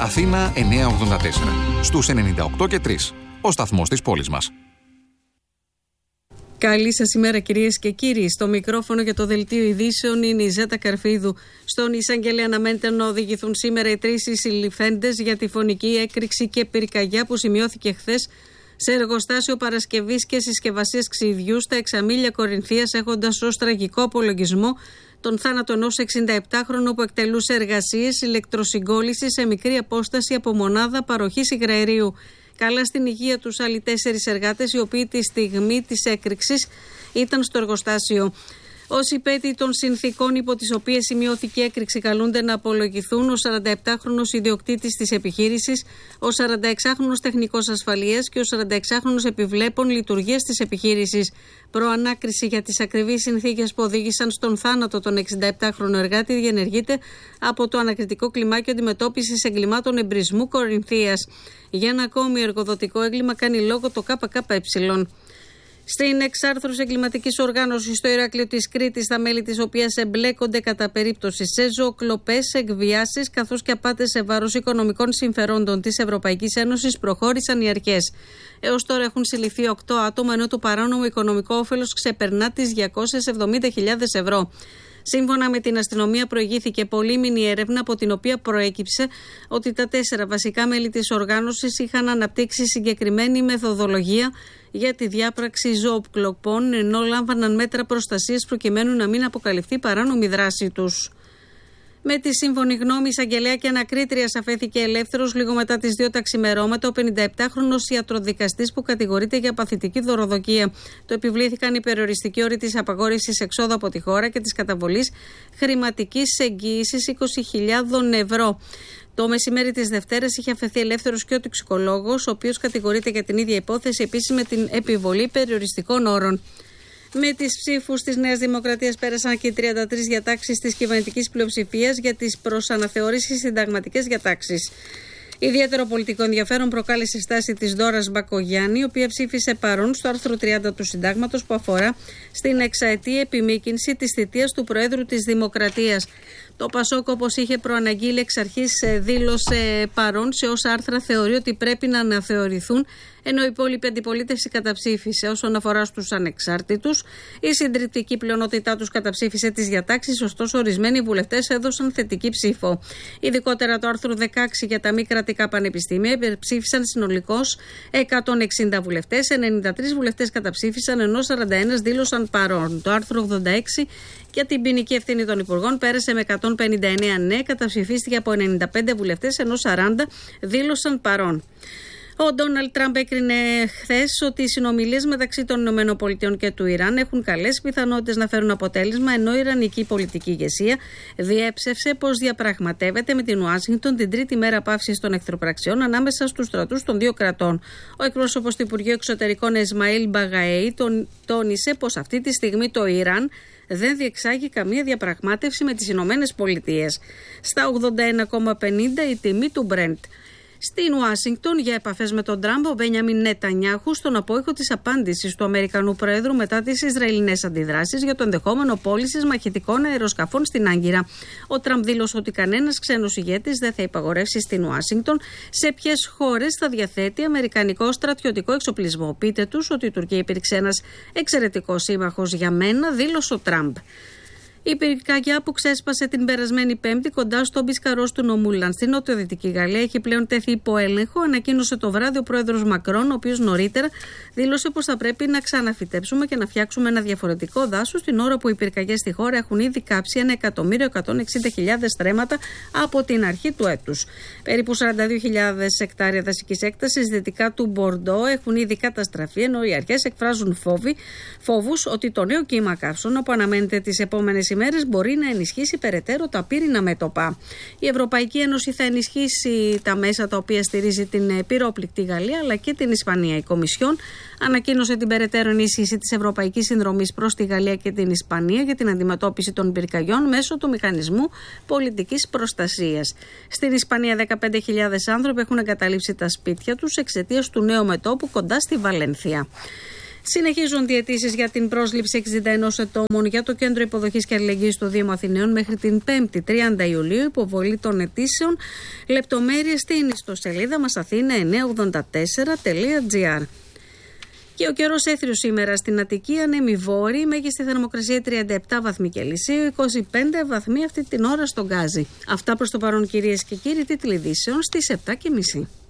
Αθήνα 984. Στους 98 και 3. Ο σταθμός της πόλης μας. Καλή σας ημέρα, κυρίες και κύριοι. Στο μικρόφωνο για το δελτίο ειδήσεων είναι η Ζέτα Καρφίδου. Στον εισαγγελέα αναμένεται να οδηγηθούν σήμερα οι 3 συλληφθέντες για τη φωνική έκρηξη και πυρκαγιά που σημειώθηκε χθες σε εργοστάσιο παρασκευής και συσκευασίας ξυδιού στα Εξαμήλια Κορινθίας, έχοντας ως τραγικό απολογισμό τον θάνατο ενός 67χρονου που εκτελούσε εργασίες ηλεκτροσυγκόλλησης σε μικρή απόσταση από μονάδα παροχής υγραερίου. Καλά στην υγεία τους άλλοι 4 εργάτες, οι οποίοι τη στιγμή της έκρηξης ήταν στο εργοστάσιο. Όσοι υπέτειοι των συνθήκων υπό τις οποίες σημειώθηκε η έκρηξη καλούνται να απολογηθούν: ο 47χρονος ιδιοκτήτης της επιχείρησης, ο 46χρονος τεχνικός ασφαλείας και ο 46χρονος επιβλέπων λειτουργίας της επιχείρησης. Προανάκριση για τις ακριβείς συνθήκες που οδήγησαν στον θάνατο των 67χρονου εργάτη διενεργείται από το Ανακριτικό Κλιμάκιο Αντιμετώπισης Εγκλημάτων Εμπρισμού Κορινθίας. Για ένα ακόμη εργοδοτικό έγκλημα κάνει λόγο το ΚΚΕ. Στην εξάρθρωση εγκληματικής οργάνωσης στο Ηράκλειο της Κρήτης, τα μέλη της οποίας εμπλέκονται κατά περίπτωση σε ζωοκλοπές, εκβιάσεις καθώς και απάτες σε βάρος οικονομικών συμφερόντων της Ευρωπαϊκής Ένωσης, προχώρησαν οι αρχές. Έως τώρα έχουν συλληφθεί 8 άτομα, ενώ το παράνομο οικονομικό όφελος ξεπερνά τις 270.000 ευρώ. Σύμφωνα με την αστυνομία, προηγήθηκε πολύμηνη έρευνα από την οποία προέκυψε ότι τα 4 βασικά μέλη της οργάνωσης είχαν αναπτύξει συγκεκριμένη μεθοδολογία για τη διάπραξη ζωοκλοπών, ενώ λάμβαναν μέτρα προστασίας προκειμένου να μην αποκαλυφθεί παράνομη δράση τους. Με τη σύμφωνη γνώμη εισαγγελέα και ανακρίτριας αφέθηκε ελεύθερος λίγο μετά τις 2 τα ξημερώματα ο 57χρονος ιατροδικαστής που κατηγορείται για παθητική δωροδοκία. Το επιβλήθηκαν οι περιοριστικοί όροι της απαγόρευσης εξόδου από τη χώρα και της καταβολής χρηματικής εγγύησης 20.000 ευρώ. Το μεσημέρι της Δευτέρας είχε αφαιθεί ελεύθερος και ο τοξικολόγος, ο οποίος κατηγορείται για την ίδια υπόθεση, επίσης με την επιβολή περιοριστικών όρων. Με τις ψήφους της Νέας Δημοκρατίας πέρασαν και οι 33 διατάξεις της κυβερνητικής πλειοψηφίας για τις προς αναθεώρηση συνταγματικές διατάξεις. Ιδιαίτερο πολιτικό ενδιαφέρον προκάλεσε η στάση της Δώρας Μπακογιάννη, η οποία ψήφισε παρόν στο άρθρο 30 του Συντάγματος που αφορά στην εξαετή επιμήκυνση της θητείας του Προέδρου της Δημοκρατίας. Το Πασόκ, όπως είχε προαναγγείλει εξ αρχής, δήλωσε παρόν σε όσα άρθρα θεωρεί ότι πρέπει να αναθεωρηθούν, ενώ η υπόλοιπη αντιπολίτευση καταψήφισε. Όσον αφορά στους ανεξάρτητους, η συντριπτική πλειονότητά τους καταψήφισε τις διατάξεις, ωστόσο ορισμένοι βουλευτές έδωσαν θετική ψήφο. Ειδικότερα το άρθρο 16 για τα μη κρατικά πανεπιστήμια υπερψήφισαν συνολικώς 160 βουλευτές, 93 βουλευτές καταψήφισαν, ενώ 41 δήλωσαν παρόν. Το άρθρο 86 για την ποινική ευθύνη των υπουργών πέρασε με 159 ναι, καταψηφίστηκε από 95 βουλευτές, ενώ 40 δήλωσαν παρόν. Ο Ντόναλντ Τραμπ έκρινε χθες ότι οι συνομιλίες μεταξύ των ΗΠΑ και του Ιράν έχουν καλές πιθανότητες να φέρουν αποτέλεσμα, ενώ η ιρανική πολιτική ηγεσία διέψευσε πως διαπραγματεύεται με την Ουάσιγκτον την τρίτη μέρα παύσης των εχθροπραξιών ανάμεσα στους στρατούς των 2 κρατών. Ο εκπρόσωπος του Υπουργείου Εξωτερικών Εσμαήλ Μπαγαέι τόνισε πως αυτή τη στιγμή το Ιράν δεν διεξάγει καμία διαπραγμάτευση με τις Ηνωμένες Πολιτείες. Στα 81,50 η τιμή του Brent. Στην Ουάσιγκτον, για επαφές με τον Τραμπ, ο Μπένιαμιν Νετανιάχου στον απόϊχο της απάντησης του Αμερικανού Προέδρου μετά τις Ισραηλινές αντιδράσεις για το ενδεχόμενο πώλησης μαχητικών αεροσκαφών στην Άγκυρα. Ο Τραμπ δήλωσε ότι κανένας ξένος ηγέτης δεν θα υπαγορεύσει στην Ουάσιγκτον σε ποιες χώρες θα διαθέτει αμερικανικό στρατιωτικό εξοπλισμό. Πείτε τους ότι η Τουρκία υπήρξε ένας εξαιρετικός σύμμαχος για μένα, δήλωσε ο Τραμπ. Η πυρκαγιά που ξέσπασε την περασμένη Πέμπτη κοντά στο Μπισκαρός του Νομούλαν στην νοτιοδυτική Γαλλία έχει πλέον τεθεί υπό έλεγχο, ανακοίνωσε το βράδυ ο πρόεδρος Μακρόν, ο οποίος νωρίτερα δήλωσε πως θα πρέπει να ξαναφυτέψουμε και να φτιάξουμε ένα διαφορετικό δάσος, την ώρα που οι πυρκαγιές στη χώρα έχουν ήδη κάψει 1.160.000 στρέμματα από την αρχή του έτους. Περίπου 42.000 εκτάρια δασικής έκτασης δυτικά του Μπορντό έχουν ήδη καταστραφεί, ενώ οι αρχές εκφράζουν φόβους ότι το νέο κύμα καύσωνα που αναμένεται τις επόμενες ημέρες μπορεί να ενισχύσει περαιτέρω τα πύρινα μέτωπα. Η Ευρωπαϊκή Ένωση θα ενισχύσει τα μέσα τα οποία στηρίζει την πυρόπληκτη Γαλλία αλλά και την Ισπανία. Η Κομισιόν ανακοίνωσε την περαιτέρω ενίσχυση της Ευρωπαϊκής Συνδρομής προς τη Γαλλία και την Ισπανία για την αντιμετώπιση των πυρκαγιών μέσω του Μηχανισμού Πολιτικής Προστασίας. Στην Ισπανία 15.000 άνθρωποι έχουν εγκαταλείψει τα σπίτια τους εξαιτίας του νέου μετώπου κοντά στη Βαλένθια. Συνεχίζονται οι αιτήσεις για την πρόσληψη 61 ατόμων για το Κέντρο Υποδοχής και Αλληλεγγύης του Δήμου Αθηναίων μέχρι την 5η 30 Ιουλίου. Υποβολή των αιτήσεων. Λεπτομέρειες στην ιστοσελίδα μας athena984.gr. Και ο καιρός έθριος σήμερα στην Αττική, ανέμει βόρειη, μέγιστη θερμοκρασία 37 βαθμοί Κελσίου, 25 βαθμοί αυτή την ώρα στον Γκάζι. Αυτά προς το παρόν, κυρίες και κύριοι, τίτλοι ειδήσεων στις 7:30.